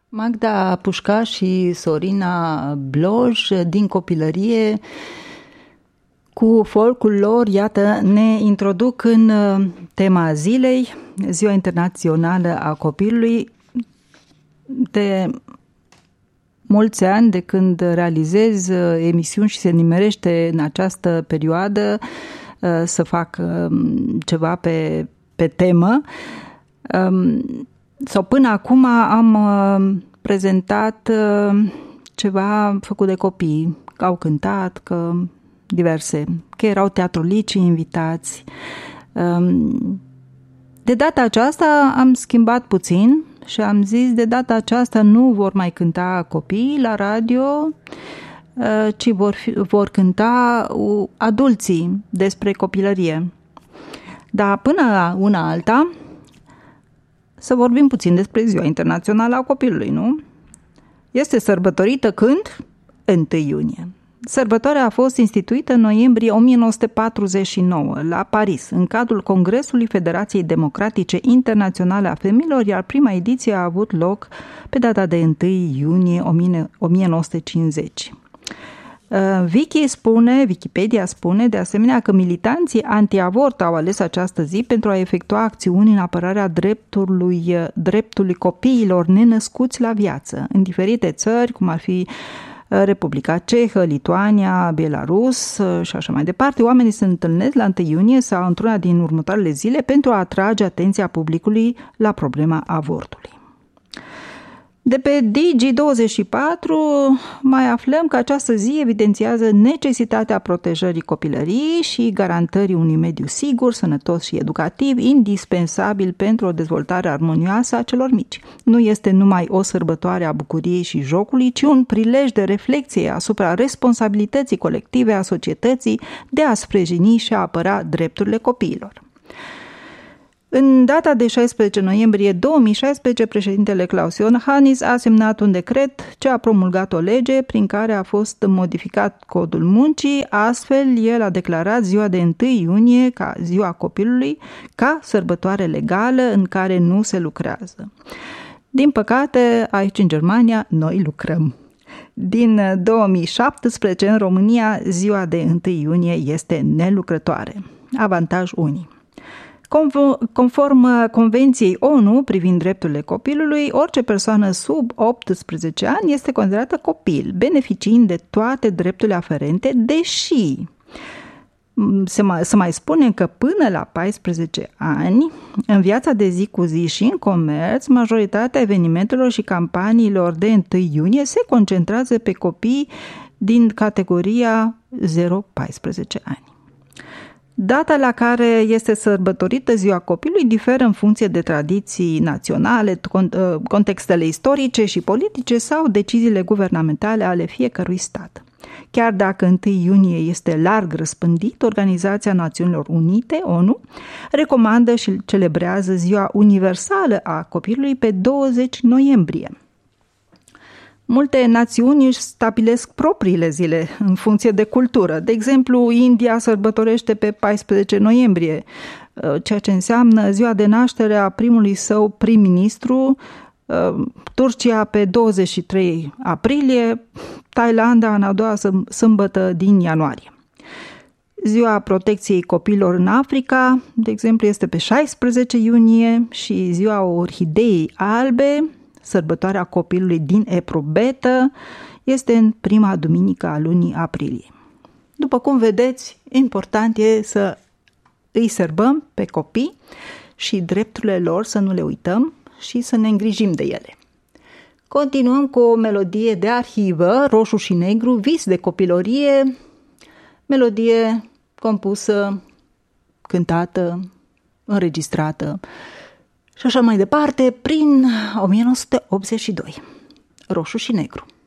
Magda Pușca și Sorina Bloj, din copilărie, cu folcul lor, iată, ne introduc în tema zilei, Ziua Internațională a Copilului. De mulți ani, de când realizez emisiuni și se nimerește în această perioadă să fac ceva pe temă, sau până acum am prezentat ceva făcut de copii, că au cântat, că diverse, că erau teatrulicii invitați. De data aceasta am schimbat puțin și am zis, de data aceasta nu vor mai cânta copiii la radio, ci vor cânta adulții despre copilărie. Dar până una alta, să vorbim puțin despre Ziua Internațională a Copilului, nu? Este sărbătorită când? 1 iunie. Sărbătoarea a fost instituită în noiembrie 1949 la Paris, în cadrul Congresului Federației Democratice Internaționale a Femeilor, iar prima ediție a avut loc pe data de 1 iunie 1950. Wikipedia spune de asemenea că militanții anti-avort au ales această zi pentru a efectua acțiuni în apărarea dreptului copiilor nenăscuți la viață în diferite țări, cum ar fi Republica Cehă, Lituania, Belarus și așa mai departe. Oamenii se întâlnesc la 1 iunie sau într-una din următoarele zile pentru a atrage atenția publicului la problema avortului. De pe Digi24 mai aflăm că această zi evidențiază necesitatea protejării copilăriei și garantării unui mediu sigur, sănătos și educativ, indispensabil pentru o dezvoltare armonioasă a celor mici. Nu este numai o sărbătoare a bucuriei și jocului, ci un prilej de reflexie asupra responsabilității colective a societății de a sprijini și a apăra drepturile copiilor. În data de 16 noiembrie 2016, președintele Klaus Iohannis a semnat un decret ce a promulgat o lege prin care a fost modificat codul muncii, astfel el a declarat ziua de 1 iunie ca ziua copilului, ca sărbătoare legală în care nu se lucrează. Din păcate, aici în Germania, noi lucrăm. Din 2017, în România, ziua de 1 iunie este nelucrătoare. Avantaj unii. Conform Convenției ONU privind drepturile copilului, orice persoană sub 18 ani este considerată copil, beneficiind de toate drepturile aferente, deși se mai spune că până la 14 ani, în viața de zi cu zi și în comerț, majoritatea evenimentelor și campaniilor de 1 iunie se concentrează pe copii din categoria 0-14 ani. Data la care este sărbătorită Ziua Copilului diferă în funcție de tradiții naționale, contextele istorice și politice sau deciziile guvernamentale ale fiecărui stat. Chiar dacă 1 iunie este larg răspândit, Organizația Națiunilor Unite, ONU, recomandă și celebrează Ziua Universală a Copilului pe 20 noiembrie. Multe națiuni își stabilesc propriile zile în funcție de cultură. De exemplu, India sărbătorește pe 14 noiembrie, ceea ce înseamnă ziua de naștere a primului său prim-ministru, Turcia pe 23 aprilie, Thailanda în a doua sâmbătă din ianuarie. Ziua protecției copiilor în Africa, de exemplu, este pe 16 iunie și ziua orhideei albe, sărbătoarea copilului din Eprubetă, este în prima duminică a lunii aprilie. După cum vedeți, important e să îi sărbăm pe copii și drepturile lor să nu le uităm și să ne îngrijim de ele. Continuăm cu o melodie de arhivă, Roșu și Negru, vis de copilărie, melodie compusă, cântată, înregistrată și așa mai departe, prin 1982. Roșu și Negru.